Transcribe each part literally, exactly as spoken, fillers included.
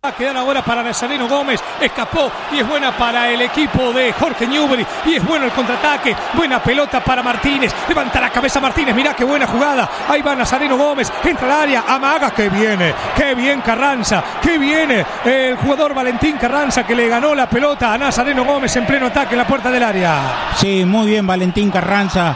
quedar ahora para Nazareno Gómez, escapó y es buena para el equipo de Jorge Newbery y es bueno el contraataque, buena pelota para Martínez, levanta la cabeza Martínez, mirá qué buena jugada, ahí va Nazareno Gómez, entra al área, amaga, que viene, qué bien Carranza, qué viene el jugador Valentín Carranza que le ganó la pelota a Nazareno Gómez en pleno ataque en la puerta del área. Sí, muy bien Valentín Carranza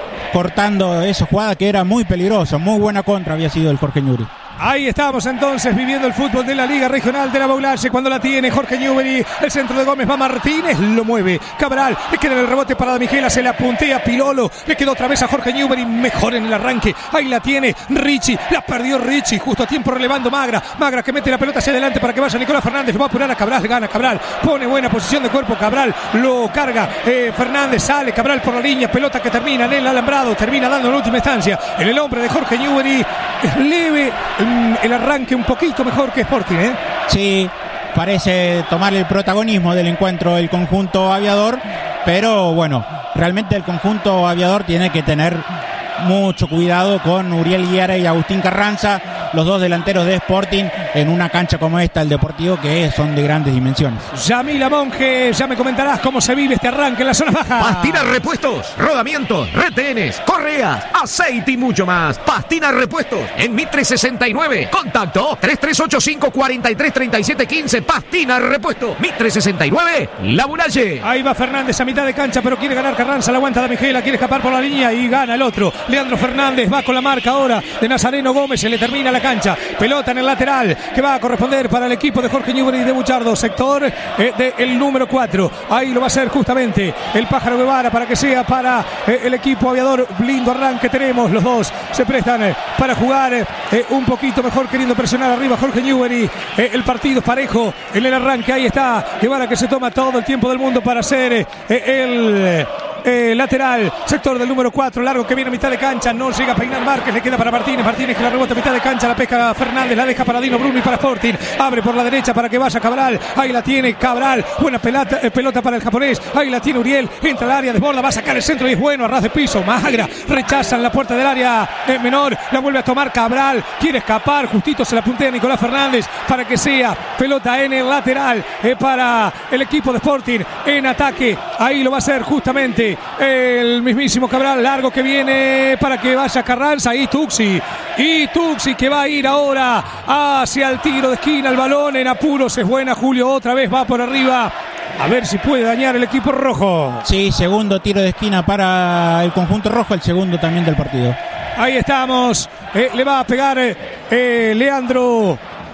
cortando esa jugada que era muy peligrosa, muy buena contra había sido el Jorge Newbery. Ahí estamos entonces viviendo el fútbol de la Liga Regional de la Baulache cuando la tiene Jorge Newbery, el centro de Gómez va Martínez, lo mueve Cabral, le queda en el rebote para Damigela, se la puntea Pilolo, le quedó otra vez a Jorge Newbery, mejor en el arranque, ahí la tiene Richie, la perdió Richie, justo a tiempo relevando Magra, Magra que mete la pelota hacia adelante para que vaya Nicolás Fernández, lo va a apurar a Cabral, gana Cabral, pone buena posición de cuerpo Cabral, lo carga eh, Fernández, sale Cabral por la línea, pelota que termina en el alambrado, termina dando en última instancia en el hombre de Jorge Newbery, es leve el arranque un poquito mejor que Sporting, ¿eh? Sí, parece tomar el protagonismo del encuentro el conjunto aviador, pero bueno, realmente el conjunto aviador tiene que tener mucho cuidado con Uriel Guiara y Agustín Carranza, los dos delanteros de Sporting, en una cancha como esta, el Deportivo, que son de grandes dimensiones. Yamila Monge, ya me comentarás cómo se vive este arranque en la zona baja. Pastina Repuestos, rodamientos, retenes, correas, aceite y mucho más. Pastina Repuestos en Mitre sesenta y nueve. Contacto tres tres ocho cinco, cuatro tres, tres siete uno cinco. Pastina Repuestos, Mitre sesenta y nueve, La Muralle. Ahí va Fernández a mitad de cancha, pero quiere ganar Carranza, la aguanta Damigela, quiere escapar por la línea y gana el otro. Leandro Fernández va con la marca ahora de Nazareno Gómez, se le termina la cancha, pelota en el lateral que va a corresponder para el equipo de Jorge Newbery de Buchardo, sector eh, del número cuatro, ahí lo va a hacer justamente el Pájaro Guevara para que sea para eh, el equipo aviador. Lindo arranque tenemos, los dos se prestan eh, para jugar eh, un poquito mejor, queriendo presionar arriba Jorge Newbery, eh, el partido es parejo en el arranque, ahí está Guevara que se toma todo el tiempo del mundo para hacer eh, el... Eh, lateral, sector del número cuatro, largo que viene a mitad de cancha, no llega a peinar Márquez, le queda para Martínez, Martínez que la rebota a mitad de cancha, la pesca Fernández, la deja para Dino Bruno y para Sporting, abre por la derecha para que vaya Cabral, ahí la tiene Cabral, buena pelota, eh, pelota para el japonés, ahí la tiene Uriel, entra al área, desborda, va a sacar el centro y es bueno, a ras de piso, Magra, rechazan la puerta del área eh, menor, la vuelve a tomar Cabral, quiere escapar, justito se la puntea Nicolás Fernández para que sea pelota en el lateral eh, para el equipo de Sporting en ataque, ahí lo va a hacer justamente el mismísimo Cabral, largo que viene para que vaya Carranza y Tuxi, y Tuxi que va a ir ahora hacia el tiro de esquina, el balón en apuros, es buena Julio, otra vez va por arriba, a ver si puede dañar el equipo rojo. Sí, segundo tiro de esquina para el conjunto rojo, el segundo también del partido. Ahí estamos, eh, le va a pegar eh, Leandro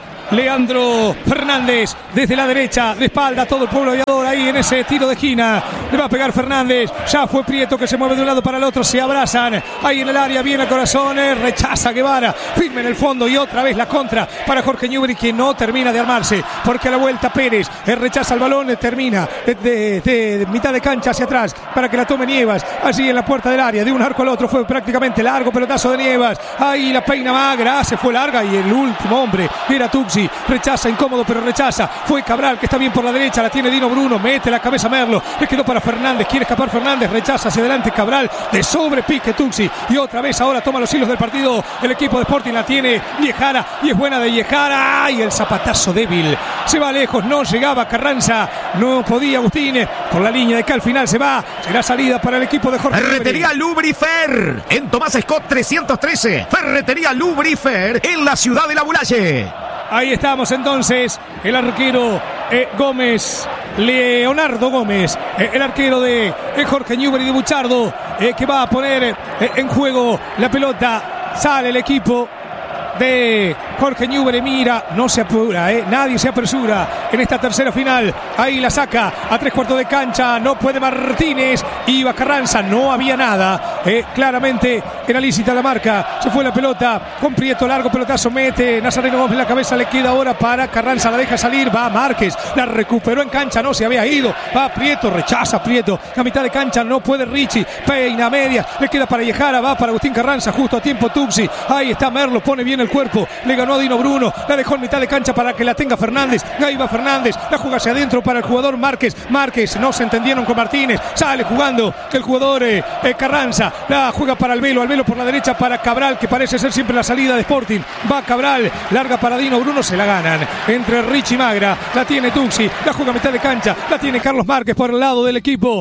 Leandro Fernández desde la derecha, de espalda a todo el pueblo aviador ahí en ese tiro de esquina, le va a pegar Fernández, ya fue Prieto que se mueve de un lado para el otro, se abrazan ahí en el área, viene a Corazones, rechaza Guevara, firme en el fondo y otra vez la contra para Jorge Newbery que no termina de armarse, porque a la vuelta Pérez rechaza el balón, termina de, de, de, de mitad de cancha hacia atrás para que la tome Nievas, allí en la puerta del área, de un arco al otro fue prácticamente largo, pelotazo de Nievas, ahí la peina Magra, se fue larga y el último hombre era Tuxi, rechaza, incómodo pero rechaza, fue Cabral que está bien por la derecha, la tiene Dino Bruno, mete la cabeza Merlo, le quedó para Fernández, quiere escapar Fernández, rechaza hacia adelante Cabral, de sobrepique Tuxi, y otra vez ahora toma los hilos del partido el equipo de Sporting, la tiene Viejara, y es buena de Viejara, y el zapatazo débil, se va lejos, no llegaba Carranza, no podía Agustín, por la línea de que al final se va, será salida para el equipo de Jorge Ferretería Lubrifer, en Tomás Scott trescientos trece, Ferretería Lubrifer, en la ciudad de La Muralle. Ahí estamos entonces, el arquero eh, Gómez, Leonardo Gómez, eh, el arquero de eh, Jorge Newbery de Buchardo, eh, que va a poner eh, en juego la pelota, sale el equipo de Jorge Newbery, mira, no se apura, eh, nadie se apresura en esta tercera final, ahí la saca a tres cuartos de cancha, no puede Martínez, iba Carranza, no había nada, eh, claramente era lícita la marca, se fue la pelota con Prieto, largo pelotazo, mete Nazareno Gómez la cabeza, le queda ahora para Carranza, la deja salir, va Márquez, la recuperó en cancha, no se había ido, va Prieto, rechaza Prieto, a mitad de cancha no puede Richie, peina media, le queda para Viejara, va para Agustín Carranza, justo a tiempo Tuxi, ahí está Merlo, pone bien el cuerpo, le ganó ganó Dino Bruno, la dejó en mitad de cancha para que la tenga Fernández. Ahí va Fernández, la juega hacia adentro para el jugador Márquez. Márquez, no se entendieron con Martínez, sale jugando el jugador eh, eh, Carranza, la juega para Albelo, Albelo por la derecha para Cabral, que parece ser siempre la salida de Sporting. Va Cabral, larga para Dino Bruno, se la ganan entre Richie y Magra, la tiene Tuxi, la juega a mitad de cancha, la tiene Carlos Márquez por el lado del equipo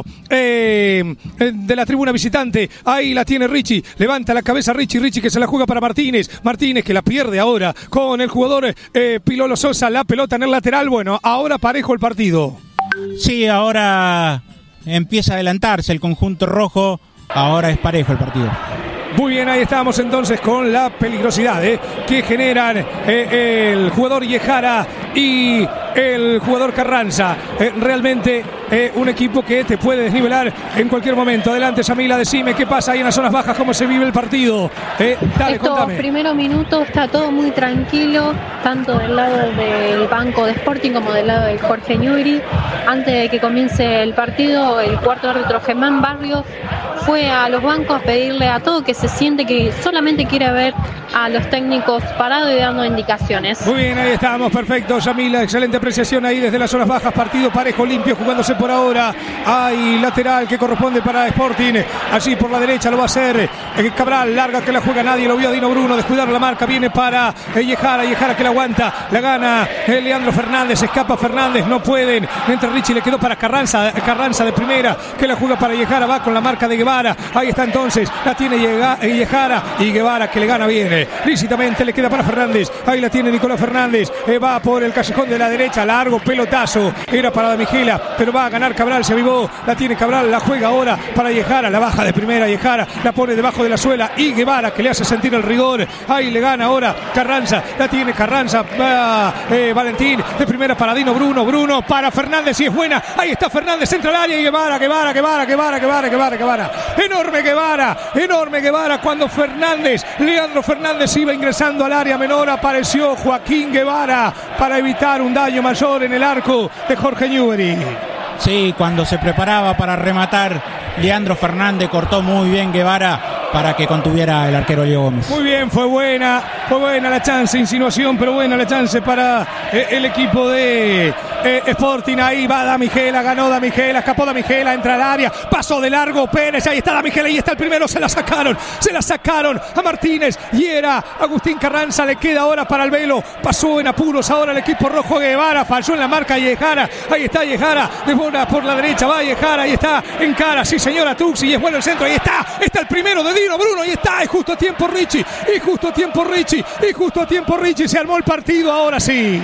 eh, de la tribuna visitante. Ahí la tiene Richie, levanta la cabeza Richie, Richie que se la juega para Martínez, Martínez que la pierde ahora con el jugador eh, Pilolo Sosa, la pelota en el lateral. Bueno, ahora parejo el partido. Sí, ahora empieza a adelantarse el conjunto rojo, ahora es parejo el partido. Muy bien, ahí estamos entonces con la peligrosidad ¿eh? que generan eh, el jugador Yejara y el jugador Carranza. Eh, realmente eh, un equipo que te puede desnivelar en cualquier momento. Adelante, Samila, decime qué pasa ahí en las zonas bajas, cómo se vive el partido. Eh, dale, Estos contame. primeros minutos está todo muy tranquilo, tanto del lado del banco de Sporting como del lado de Jorge Newbery. Antes de que comience el partido, el cuarto árbitro Germán Barrios fue a los bancos a pedirle a todo que se siente que solamente quiere ver a los técnicos parados y dando indicaciones. Muy bien, ahí estamos, perfecto, Yamila, excelente apreciación ahí desde las zonas bajas, partido parejo, limpio, jugándose por ahora. Hay lateral que corresponde para Sporting, allí por la derecha lo va a hacer eh, Cabral, larga que la juega nadie, lo vio a Dino Bruno, descuidar la marca, viene para eh, Yejara, Yejara que la aguanta, la gana eh, Leandro Fernández, escapa Fernández, no pueden, entre Richie le quedó para Carranza, Carranza de primera, que la juega para Yejara, va con la marca de Guevara, ahí está entonces, la tiene Yejara y Guevara que le gana bien, lícitamente le queda para Fernández, ahí la tiene Nicolás Fernández, eh, va por el callejón de la derecha, largo pelotazo, era para Damigela, pero va a ganar Cabral, se avivó, la tiene Cabral, la juega ahora para Yejara, la baja de primera Yejara, la pone debajo de la suela y Guevara que le hace sentir el rigor, ahí le gana ahora Carranza, la tiene Carranza, va eh, Valentín, de primera para Dino Bruno, Bruno para Fernández y es buena, ahí está Fernández, entra al área y Guevara, Guevara, Guevara, Guevara, Guevara, Guevara, Guevara, enorme Guevara, enorme Guevara, cuando Fernández, Leandro Fernández iba ingresando al área menor, apareció Joaquín Guevara para evitar un daño mayor en el arco de Jorge Newbery. Sí, cuando se preparaba para rematar, Leandro Fernández cortó muy bien Guevara para que contuviera el arquero Diego Gómez. Muy bien, fue buena, fue buena la chance, insinuación, pero buena la chance para eh, el equipo de eh, Sporting. Ahí va Damigela, ganó Damigela, escapó Damigela, entra al área, pasó de largo Pérez, ahí está Damigela, ahí está el primero, se la sacaron, se la sacaron a Martínez y era Agustín Carranza, le queda ahora para el Velo, pasó en apuros ahora el equipo rojo Guevara, falló en la marca Yejara, ahí está Yejara, de buena por la derecha, va Yejara, ahí está en cara, sí señora Tuxi, y es bueno el centro, ahí está, está el primero de Dino Bruno, ahí está, y justo a tiempo Richie, y justo a tiempo Richie, y justo a tiempo Richie, se armó el partido, ahora sí.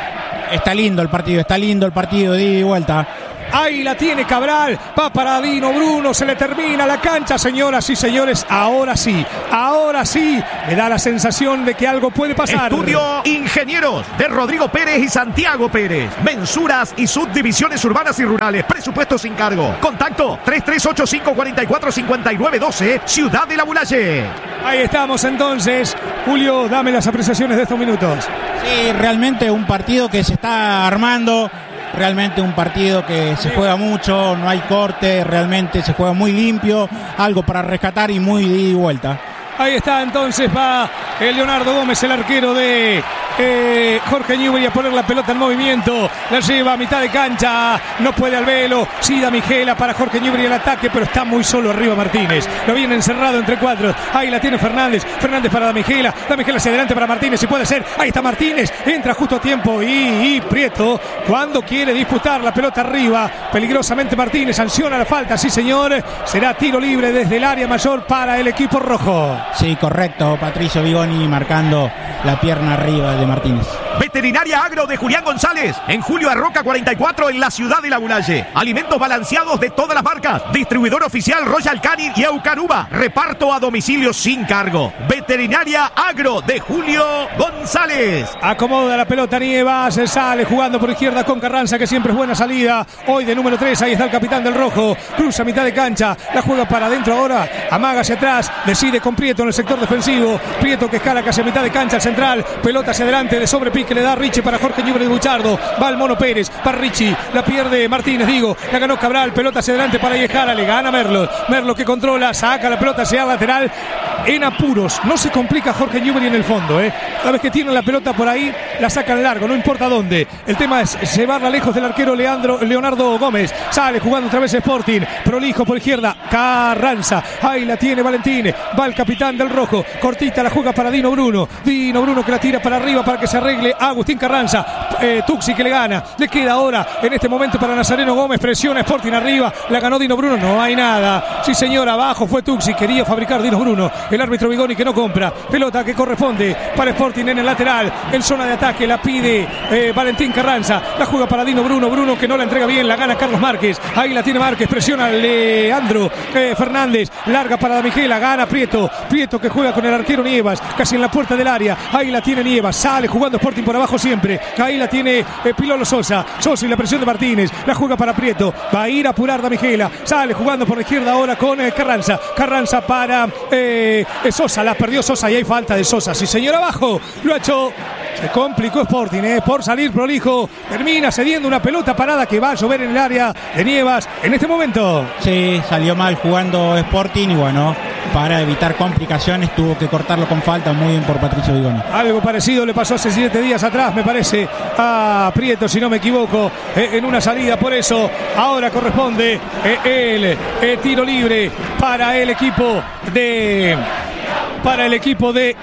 Está lindo el partido, está lindo el partido de ida y vuelta. Ahí la tiene Cabral, va para Dino Bruno, se le termina la cancha, señoras y señores, ahora sí, ahora sí, me da la sensación de que algo puede pasar. Estudio Ingenieros de Rodrigo Pérez y Santiago Pérez, mensuras y subdivisiones urbanas y rurales, presupuesto sin cargo, contacto tres tres ocho cinco cuatro cuatro cinco nueve uno dos, Ciudad de la Bulaye. Ahí estamos entonces, Julio, dame las apreciaciones de estos minutos. Sí, realmente un partido que se está armando. Realmente un partido que se juega mucho, no hay corte, realmente se juega muy limpio, algo para rescatar y muy de ida y vuelta. Ahí está entonces, va el Leonardo Gómez, el arquero de eh, Jorge Newbery, a poner la pelota en movimiento, la lleva a mitad de cancha, no puede al Velo, sí Damigela para Jorge Newbery el ataque, pero está muy solo arriba Martínez, lo viene encerrado entre cuatro, ahí la tiene Fernández, Fernández para Damigela, Damigela hacia adelante para Martínez, si puede ser, ahí está Martínez, entra justo a tiempo y, y Prieto, cuando quiere disputar la pelota arriba, peligrosamente Martínez, sanciona la falta, sí señor, será tiro libre desde el área mayor para el equipo rojo. Sí, correcto, Patricio Vigoni marcando la pierna arriba de Martínez. Veterinaria Agro de Julián González, en Julio Arroca cuarenta y cuatro, en la ciudad de La Bulaye. Alimentos balanceados de todas las marcas. Distribuidor oficial Royal Canin y Eucaruba. Reparto a domicilio sin cargo. Veterinaria Agro de Julio González. Acomoda la pelota Nieva, se sale jugando por izquierda con Carranza, que siempre es buena salida. Hoy de número tres, ahí está el capitán del rojo. Cruza mitad de cancha, la juega para adentro ahora. Amaga hacia atrás, decide con Prieto en el sector defensivo. Prieto que escala casi a mitad de cancha al central. Pelota hacia adelante de sobrepique, le da Richie para Jorge Newbery de Buchardo. Va el Mono Pérez, para Richie. La pierde Martínez, digo. La ganó Cabral, pelota hacia adelante para Yejara. Le gana Merlo. Merlo que controla, saca la pelota hacia el lateral. en apuros. No se complica Jorge Newbery en el fondo, ¿eh? Cada vez que tiene la pelota por ahí, la sacan largo, no importa dónde. El tema es llevarla lejos del arquero Leandro, Leonardo Gómez. Sale jugando otra vez Sporting. Prolijo por izquierda. Carranza. Ahí la tiene Valentín. Va el capitán del rojo. Cortita la juega para Dino Bruno. Dino Bruno que la tira para arriba para que se arregle Agustín Carranza. Eh, Tuxi que le gana. Le queda ahora en este momento para Nazareno Gómez. Presiona Sporting arriba. La ganó Dino Bruno. No hay nada. Sí, señor, abajo fue Tuxi. Quería fabricar Dino Bruno. El árbitro Vigoni que no compra. Pelota que corresponde para Sporting en el lateral. En zona de ataque la pide eh, Valentín Carranza. La juega para Dino Bruno. Bruno que no la entrega bien. La gana Carlos Márquez. Ahí la tiene Márquez. Presiona Leandro eh, Fernández. Larga para Damigela. Gana Prieto. Prieto que juega con el arquero Nievas. Casi en la puerta del área. Ahí la tiene Nievas. Sale jugando Sporting por abajo siempre. Ahí la tiene eh, Pilolo Sosa. Sosa y la presión de Martínez. La juega para Prieto. Va a ir a apurar Damigela. Sale jugando por la izquierda ahora con eh, Carranza. Carranza para eh, eh, Sosa. La perdió Sosa y hay falta de Sosa. Sí, señor, abajo. Lo ha hecho. Se complicó Sporting eh, por salir prolijo. Termina cediendo una pelota parada que va a llover en el área de Nievas en este momento. Sí, salió mal jugando Sporting y bueno, para evitar complicaciones tuvo que cortarlo con falta. Muy bien por Patricio Vigoni. Algo parecido le pasó hace siete días atrás, me parece, a Prieto, si no me equivoco, eh, en una salida. Por eso ahora corresponde eh, el eh, tiro libre para el equipo de para el equipo de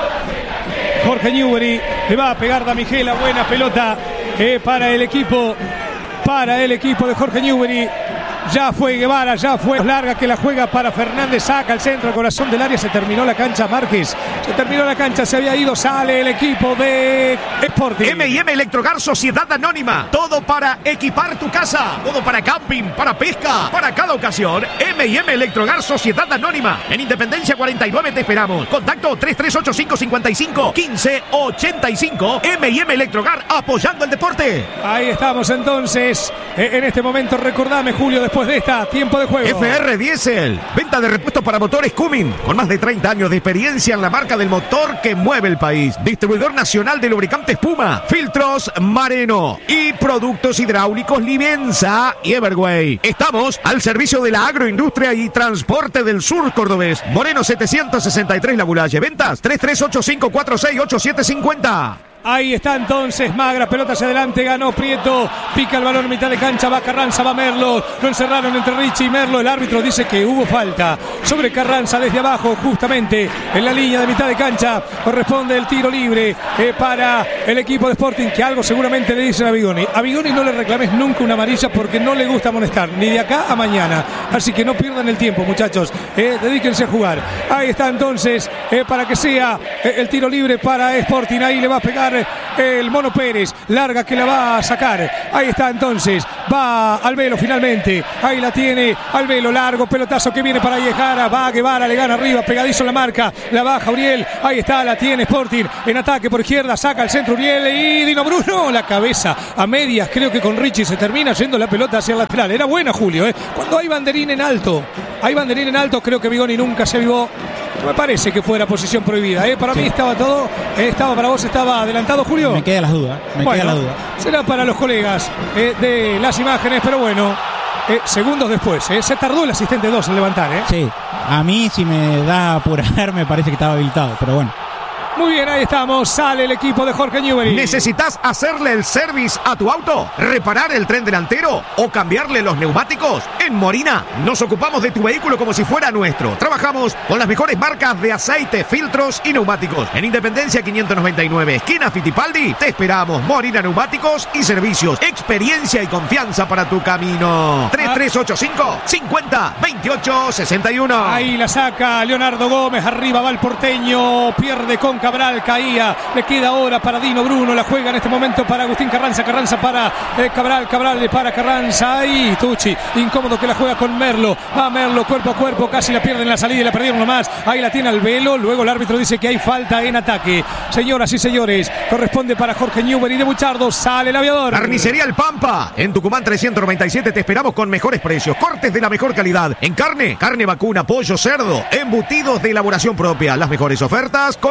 Jorge Newbery. Le va a pegar Damigela. Buena pelota eh, para el equipo para el equipo de Jorge Newbery. Ya fue Guevara, ya fue larga que la juega para Fernández, saca el centro, al corazón del área, se terminó la cancha Márquez, se terminó la cancha, se había ido, sale el equipo de Sporting. M y M Electrogar Sociedad Anónima, todo para equipar tu casa, todo para camping, para pesca, para cada ocasión. M y M Electrogar Sociedad Anónima, en Independencia cuarenta y nueve te esperamos. Contacto tres tres ocho cinco cinco cinco uno cinco ocho cinco. M y M Electrogar, apoyando el deporte. Ahí estamos entonces, en este momento recordame, Julio, después de esta, tiempo de juego. F R Diesel, venta de repuestos para motores Cummins, con más de treinta años de experiencia en la marca del motor que mueve el país. Distribuidor nacional de lubricantes Puma, filtros Mareno y productos hidráulicos Livenza y Everway. Estamos al servicio de la agroindustria y transporte del sur cordobés. Moreno setecientos sesenta y tres La Bulaye. Ventas tres tres ocho cinco cuatro seis ocho siete cinco cero. Ahí está entonces Magra, pelota hacia adelante, ganó Prieto, pica el balón en mitad de cancha, va Carranza, va Merlo, lo encerraron entre Richie y Merlo, el árbitro dice que hubo falta sobre Carranza desde abajo, justamente en la línea de mitad de cancha, corresponde el tiro libre eh, para el equipo de Sporting, que algo seguramente le dicen a Vigoni. A Vigoni no le reclames nunca una amarilla porque no le gusta amonestar, ni de acá a mañana, así que no pierdan el tiempo, muchachos, eh, dedíquense a jugar. Ahí está entonces, eh, para que sea eh, el tiro libre para Sporting, ahí le va a pegar el Mono Pérez, larga que la va a sacar. Ahí está entonces, va al velo finalmente, ahí la tiene al velo, largo pelotazo que viene para Yejara, va Guevara, le gana arriba, pegadizo la marca, la baja Uriel, ahí está, la tiene Sporting en ataque por izquierda, saca el centro Uriel y Dino Bruno, la cabeza a medias, creo que con Richie se termina yendo la pelota hacia el lateral. Era buena, Julio, ¿eh? Cuando hay banderín en alto, hay banderín en alto, creo que Vigoni nunca se avivó. Me parece que fuera posición prohibida, ¿eh? Para sí. mí estaba todo, eh, estaba para vos, estaba adelantado, Julio. Me queda las dudas, me bueno, queda la duda. Será para los colegas eh, de las imágenes, pero bueno, eh, segundos después, eh, se tardó el asistente dos en levantar, ¿eh? Sí, a mí si me da a apurar me parece que estaba habilitado, pero bueno. Muy bien, ahí estamos, sale el equipo de Jorge Newbery. ¿Necesitas hacerle el service a tu auto? ¿Reparar el tren delantero? ¿O cambiarle los neumáticos? En Morina nos ocupamos de tu vehículo como si fuera nuestro. Trabajamos con las mejores marcas de aceite, filtros y neumáticos. En Independencia quinientos noventa y nueve, esquina Fittipaldi, te esperamos. Morina Neumáticos y Servicios. Experiencia y confianza para tu camino. tres tres ocho cinco cincuenta veintiocho sesenta y uno. Ahí la saca Leonardo Gómez, arriba va el porteño, pierde con Cabral, caía, le queda ahora para Dino Bruno, la juega en este momento para Agustín Carranza, Carranza para eh, Cabral, Cabral le para Carranza, ahí Tucci, incómodo que la juega con Merlo, va Merlo cuerpo a cuerpo, casi la pierden en la salida y la perdieron nomás, ahí la tiene al velo, luego el árbitro dice que hay falta en ataque. Señoras y señores, corresponde para Jorge Newbery de Buchardo, sale el aviador. Carnicería El Pampa, en Tucumán trescientos noventa y siete te esperamos con mejores precios, cortes de la mejor calidad, en carne, carne vacuna, pollo, cerdo, embutidos de elaboración propia, las mejores ofertas con la mejor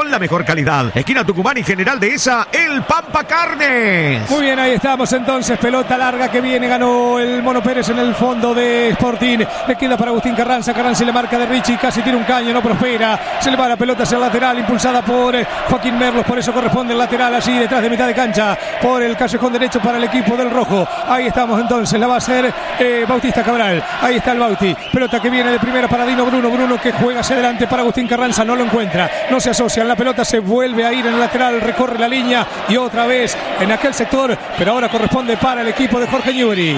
mejor calidad. Esquina Tucumán y General Dehesa, El Pampa Carnes. Muy bien, ahí estamos entonces. Pelota larga que viene, ganó el Mono Pérez en el fondo de Sporting. Le queda para Agustín Carranza. Carranza le marca de Richie, casi tiene un caño, no prospera. Se le va la pelota hacia el lateral, impulsada por Joaquín Merlos. Por eso corresponde el lateral así, detrás de mitad de cancha, por el callejón derecho para el equipo del rojo. Ahí estamos entonces, la va a hacer eh, Bautista Cabral. Ahí está el Bauti. Pelota que viene de primera para Dino Bruno. Bruno que juega hacia adelante para Agustín Carranza. No lo encuentra, no se asocian. La pelota se vuelve a ir en el lateral, recorre la línea y otra vez en aquel sector, pero ahora corresponde para el equipo de Jorge Newbery.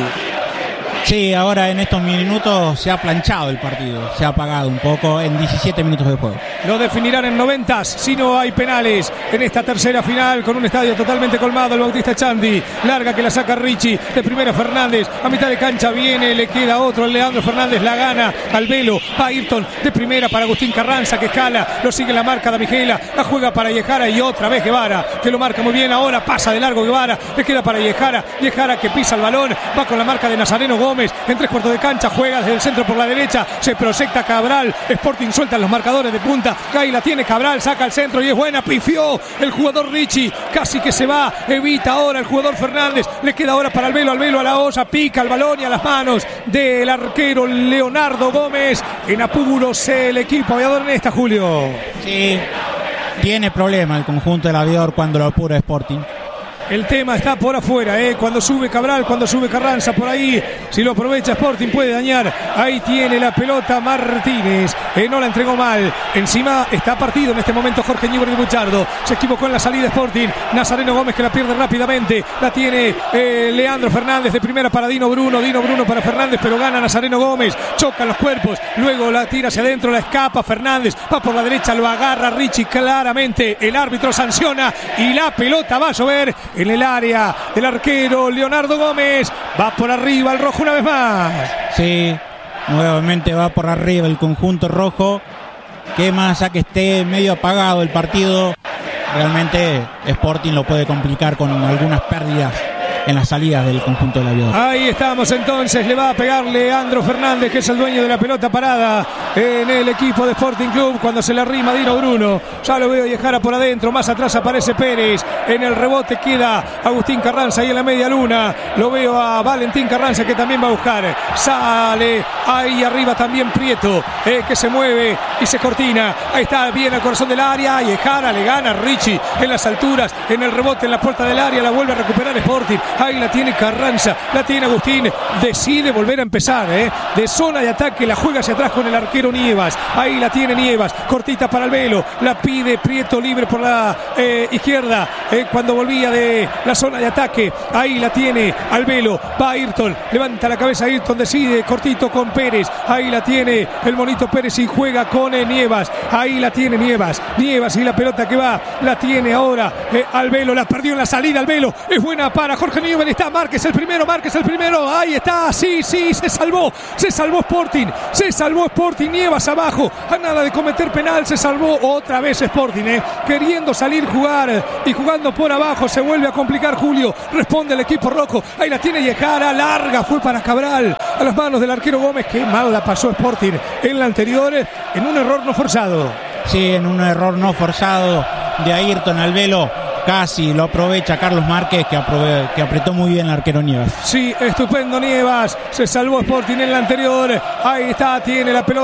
Sí, ahora en estos minutos se ha planchado el partido, se ha apagado un poco en diecisiete minutos de juego. Lo definirán en noventas si no hay penales en esta tercera final con un estadio totalmente colmado. El Bautista Echandi, larga que la saca Richie, de primera Fernández, a mitad de cancha viene, le queda otro, el Leandro Fernández la gana al velo, va Ayrton de primera para Agustín Carranza que escala, lo sigue la marca de Miguela, la juega para Yejara y otra vez Guevara que lo marca muy bien, ahora pasa de largo Guevara, le queda para Yejara, Yejara que pisa el balón, va con la marca de Nazareno Gómez. En tres cuartos de cancha, juega desde el centro por la derecha, se proyecta Cabral, Sporting suelta los marcadores de punta, ahí la tiene Cabral, saca al centro y es buena, pifió el jugador Richie, casi que se va, evita ahora el jugador Fernández, le queda ahora para el velo, al velo a la osa, pica el balón y a las manos del arquero Leonardo Gómez, en apuros el equipo aviador en esta, Julio. Sí, tiene problema el conjunto del aviador cuando lo apura Sporting. El tema está por afuera, ¿eh? Cuando sube Cabral, cuando sube Carranza por ahí, si lo aprovecha Sporting puede dañar. Ahí tiene la pelota Martínez, eh, no la entregó mal. Encima está partido en este momento Jorge Newbery de Buchardo. Se equivocó en la salida Sporting. Nazareno Gómez que la pierde rápidamente. La tiene eh, Leandro Fernández de primera para Dino Bruno. Dino Bruno para Fernández, pero gana Nazareno Gómez. Chocan los cuerpos, luego la tira hacia adentro, la escapa Fernández. Va por la derecha, lo agarra Richie claramente. El árbitro sanciona y la pelota va a llover en el área del arquero Leonardo Gómez. Va por arriba el rojo una vez más. Sí, nuevamente va por arriba el conjunto rojo. Que más a que esté medio apagado el partido, realmente Sporting lo puede complicar con algunas pérdidas en las salidas del conjunto del aviador. Ahí estamos entonces, le va a pegar Leandro Fernández, que es el dueño de la pelota parada en el equipo de Sporting Club, cuando se le arrima Dino Bruno. Ya lo veo Yejara por adentro, más atrás aparece Pérez, en el rebote queda Agustín Carranza ahí en la media luna, lo veo a Valentín Carranza que también va a buscar, sale ahí arriba también Prieto, eh, que se mueve y se cortina, ahí está bien al corazón del área, Yejara le gana a Richie en las alturas, en el rebote en la puerta del área, la vuelve a recuperar Sporting. Ahí la tiene Carranza, la tiene Agustín, decide volver a empezar, ¿eh? De zona de ataque, la juega hacia atrás con el arquero Nievas, ahí la tiene Nievas, cortita para el velo, la pide Prieto libre por la eh, izquierda, eh, cuando volvía de la zona de ataque, ahí la tiene al velo, va Ayrton, levanta la cabeza Ayrton, decide, cortito con Pérez, ahí la tiene el monito Pérez y juega con eh, Nievas, ahí la tiene Nievas, Nievas y la pelota que va, la tiene ahora eh, al velo, la perdió en la salida al velo, es buena para Jorge Newbery, está Márquez el primero, Márquez el primero, ahí está, sí, sí, se salvó, se salvó Sporting, se salvó Sporting, Nievas abajo, a nada de cometer penal, se salvó otra vez Sporting, eh, queriendo salir jugar y jugando por abajo, se vuelve a complicar Julio, responde el equipo rojo, ahí la tiene Yejara, larga, fue para Cabral, a las manos del arquero Gómez, que mal la pasó Sporting en la anterior, en un error no forzado. Sí, en un error no forzado de Ayrton al velo. Casi lo aprovecha Carlos Márquez, que, aprove- que apretó muy bien el arquero Nievas. Sí, estupendo Nievas, se salvó Sporting en la anterior, ahí está, tiene la pelota.